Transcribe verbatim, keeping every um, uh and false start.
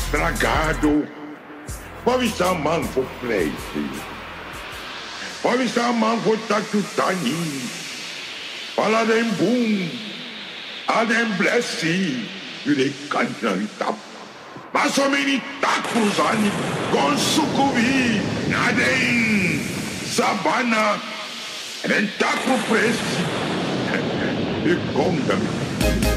Dragado. Pode estar man for place. Pode estar man for tatutani. Pala dem boom. Adem blessi. Yule country tap. Maso many takuzani. Gonsukuvi. Nadeng. Sabana. And then taku press. E kom